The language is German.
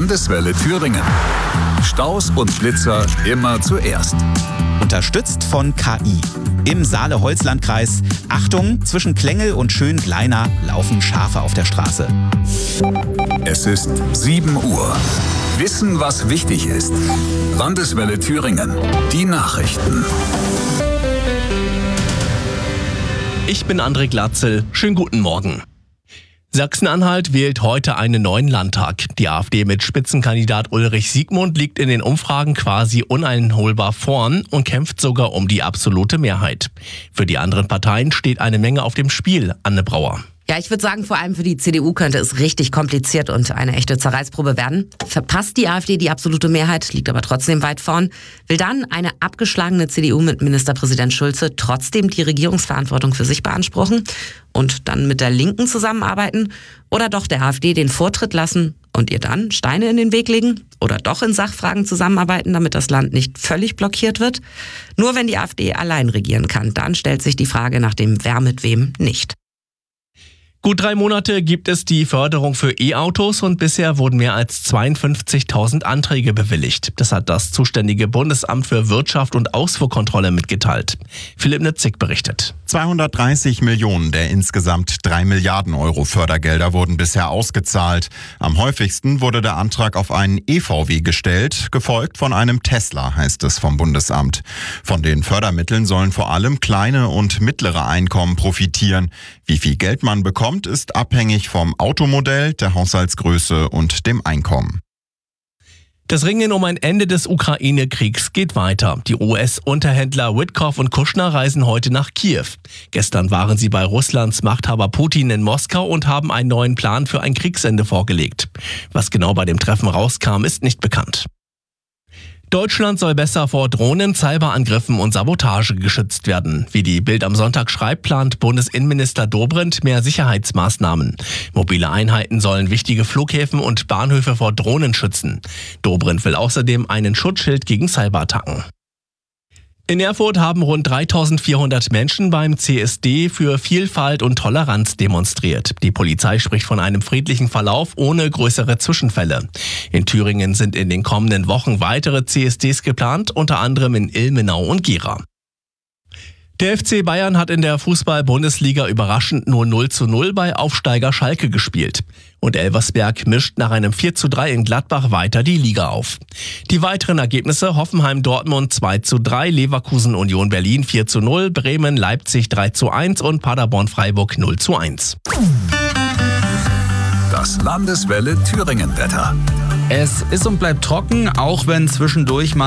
Landeswelle Thüringen. Staus und Blitzer immer zuerst. Unterstützt von KI. Im Saale-Holzlandkreis. Achtung, zwischen Klängel und Schöngleiner laufen Schafe auf der Straße. Es ist 7 Uhr. Wissen, was wichtig ist. Landeswelle Thüringen. Die Nachrichten. Ich bin André Glatzel. Schönen guten Morgen. Sachsen-Anhalt wählt heute einen neuen Landtag. Die AfD mit Spitzenkandidat Ulrich Siegmund liegt in den Umfragen quasi uneinholbar vorn und kämpft sogar um die absolute Mehrheit. Für die anderen Parteien steht eine Menge auf dem Spiel. Anne Brauer. Ja, ich würde sagen, vor allem für die CDU könnte es richtig kompliziert und eine echte Zerreißprobe werden. Verpasst die AfD die absolute Mehrheit, liegt aber trotzdem weit vorn, will dann eine abgeschlagene CDU mit Ministerpräsident Schulze trotzdem die Regierungsverantwortung für sich beanspruchen und dann mit der Linken zusammenarbeiten oder doch der AfD den Vortritt lassen und ihr dann Steine in den Weg legen oder doch in Sachfragen zusammenarbeiten, damit das Land nicht völlig blockiert wird. Nur wenn die AfD allein regieren kann, dann stellt sich die Frage nach dem Wer mit wem nicht. Gut 3 Monate gibt es die Förderung für E-Autos und bisher wurden mehr als 52.000 Anträge bewilligt. Das hat das zuständige Bundesamt für Wirtschaft und Ausfuhrkontrolle mitgeteilt. Philipp Nitzig berichtet. 230 Millionen der insgesamt 3 Milliarden Euro Fördergelder wurden bisher ausgezahlt. Am häufigsten wurde der Antrag auf einen EVW gestellt, gefolgt von einem Tesla, heißt es vom Bundesamt. Von den Fördermitteln sollen vor allem kleine und mittlere Einkommen profitieren. Wie viel Geld man bekommt, ist abhängig vom Automodell, der Haushaltsgröße und dem Einkommen. Das Ringen um ein Ende des Ukraine-Kriegs geht weiter. Die US-Unterhändler Witkoff und Kushner reisen heute nach Kiew. Gestern waren sie bei Russlands Machthaber Putin in Moskau und haben einen neuen Plan für ein Kriegsende vorgelegt. Was genau bei dem Treffen rauskam, ist nicht bekannt. Deutschland soll besser vor Drohnen, Cyberangriffen und Sabotage geschützt werden. Wie die Bild am Sonntag schreibt, plant Bundesinnenminister Dobrindt mehr Sicherheitsmaßnahmen. Mobile Einheiten sollen wichtige Flughäfen und Bahnhöfe vor Drohnen schützen. Dobrindt will außerdem einen Schutzschild gegen Cyberattacken. In Erfurt haben rund 3.400 Menschen beim CSD für Vielfalt und Toleranz demonstriert. Die Polizei spricht von einem friedlichen Verlauf ohne größere Zwischenfälle. In Thüringen sind in den kommenden Wochen weitere CSDs geplant, unter anderem in Ilmenau und Gera. Der FC Bayern hat in der Fußball-Bundesliga überraschend nur 0:0 bei Aufsteiger Schalke gespielt. Und Elversberg mischt nach einem 4:3 in Gladbach weiter die Liga auf. Die weiteren Ergebnisse: Hoffenheim-Dortmund 2:3, Leverkusen-Union Berlin 4:0, Bremen-Leipzig 3:1 und Paderborn-Freiburg 0:1. Das Landeswelle Thüringen-Wetter. Es ist und bleibt trocken, auch wenn zwischendurch mal